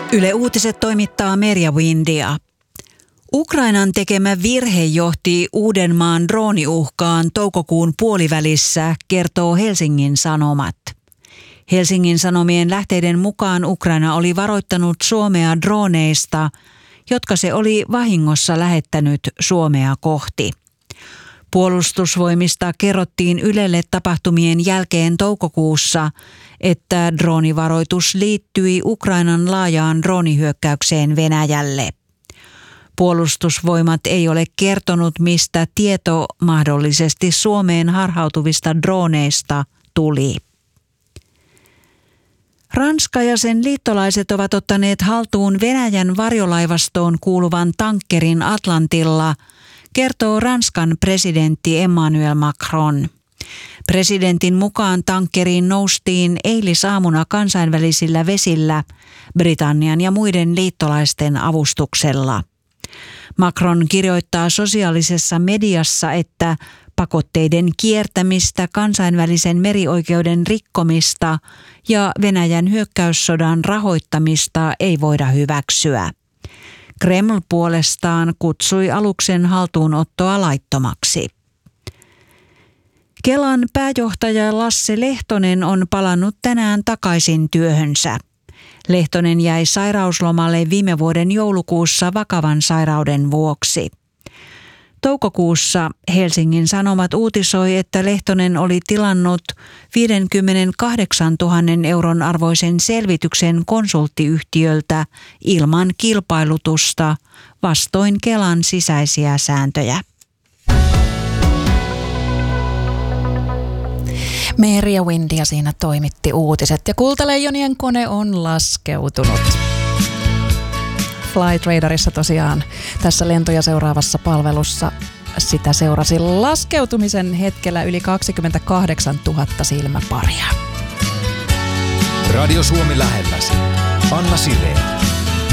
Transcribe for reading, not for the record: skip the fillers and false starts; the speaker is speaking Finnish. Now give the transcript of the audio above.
Yle Uutiset toimittaa Merja Windia. Ukrainan tekemä virhe johti Uudenmaan drooniuhkaan toukokuun puolivälissä, kertoo Helsingin Sanomat. Helsingin Sanomien lähteiden mukaan Ukraina oli varoittanut Suomea drooneista, jotka se oli vahingossa lähettänyt Suomea kohti. Puolustusvoimista kerrottiin Ylelle tapahtumien jälkeen toukokuussa, että droonivaroitus liittyi Ukrainan laajaan droonihyökkäykseen Venäjälle. Puolustusvoimat ei ole kertonut, mistä tieto mahdollisesti Suomeen harhautuvista drooneista tuli. Ranska ja sen liittolaiset ovat ottaneet haltuun Venäjän varjolaivastoon kuuluvan tankkerin Atlantilla, kertoo Ranskan presidentti Emmanuel Macron. Presidentin mukaan tankkeriin noustiin eilisaamuna kansainvälisillä vesillä Britannian ja muiden liittolaisten avustuksella. Macron kirjoittaa sosiaalisessa mediassa, että pakotteiden kiertämistä, kansainvälisen merioikeuden rikkomista ja Venäjän hyökkäyssodan rahoittamista ei voida hyväksyä. Kreml puolestaan kutsui aluksen haltuunottoa laittomaksi. Kelan pääjohtaja Lasse Lehtonen on palannut tänään takaisin työhönsä. Lehtonen jäi sairauslomalle viime vuoden joulukuussa vakavan sairauden vuoksi. Toukokuussa Helsingin Sanomat uutisoi, että Lehtonen oli tilannut 58 000 euron arvoisen selvityksen konsulttiyhtiöltä ilman kilpailutusta vastoin Kelan sisäisiä sääntöjä. Merja Windia siinä toimitti uutiset ja Kultaleijonien kone on laskeutunut. Flight Radarissa tosiaan tässä lentoja seuraavassa palvelussa sitä seurasi laskeutumisen hetkellä yli 28 000 silmäparia. Radio Suomi lähelläsi. Anna Sireen.